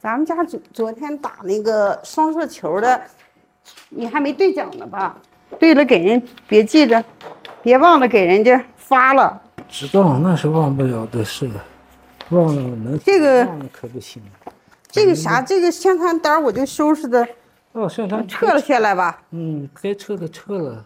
咱们家昨天打那个双色球的，你还没兑奖呢吧？兑了给人别记着，别忘了给人家发了。 知道那是忘不了的事，忘了能这个忘了可不行。 这个啥，这个宣传单我就收拾的， 宣传撤了下来吧。 该撤的撤了。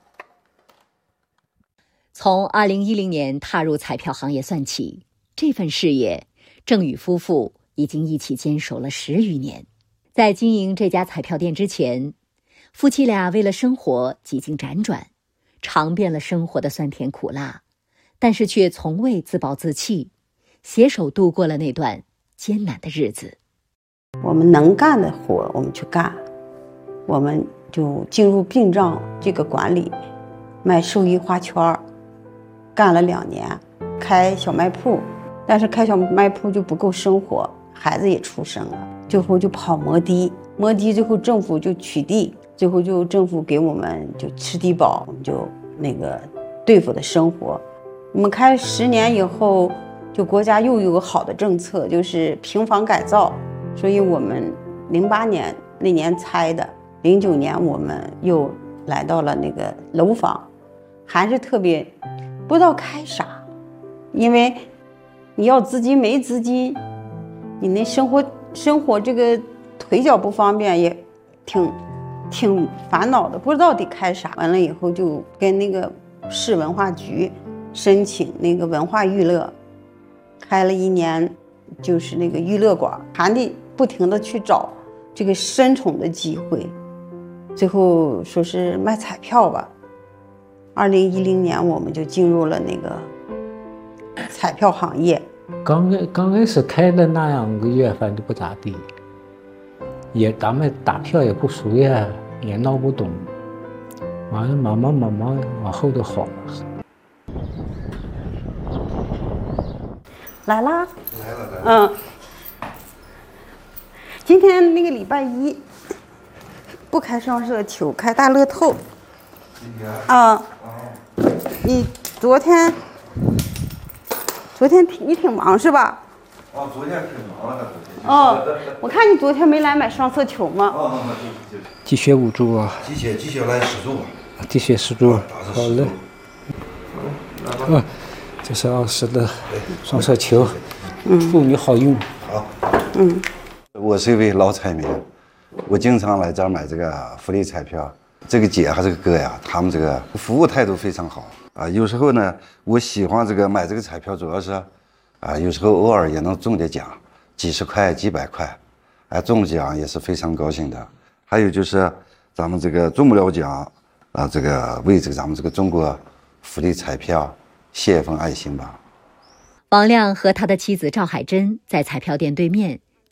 从2010年踏入彩票行业算起，这份事业，郑宇夫妇已经一起坚守了10余年。在经营这家彩票店之前，夫妻俩为了生活几经辗转，尝遍了生活的酸甜苦辣，但是却从未自暴自弃，携手度过了那段艰难的日子。 我们能干的活我们去干，我们就进入殡葬这个管理，卖寿衣花圈，干了2年，开小卖铺，但是开小卖铺就不够生活，孩子也出生了，最后就跑摩的，最后政府就取缔，最后就政府给我们就吃低保，我们就那个对付的生活。我们开10年以后，就国家又有个好的政策，就是平房改造，所以我们08年那年拆的，09年我们又来到了那个楼房，还是特别不知道开啥，因为你要资金没资金，你那生活这个腿脚不方便，也挺烦恼的，不知道得开啥。完了以后就跟那个市文化局申请那个文化娱乐，开了1年，就是那个娱乐馆，还得不停的去找这个申宠的机会，最后说是卖彩票吧。2010年我们就进入了那个彩票行业。 刚开始开的那2个月反正不咋地，咱们打票也不熟呀，也闹不懂，完了慢慢往后都好了。 来了。今天那个礼拜1不开双色球，开大乐透。你昨天你挺忙是吧？ 昨天挺忙了。 我看你昨天没来买双色球吗？ 鸡血5注啊。 鸡血来10注吧。 鸡血10注，好嘞。这是20的双色球，祝你好运。 好。我是一位老彩民，我经常来这儿买这个福利彩票。这个姐还是个哥呀，他们这个服务态度非常好啊。有时候呢，我喜欢这个买这个彩票，主要是有时候偶尔也能中点奖，几十块、几百块，中奖也是非常高兴的。还有就是咱们这个中不了奖这个为咱们这个中国福利彩票献一份爱心吧。 王亮和他的妻子赵海珍在彩票店对面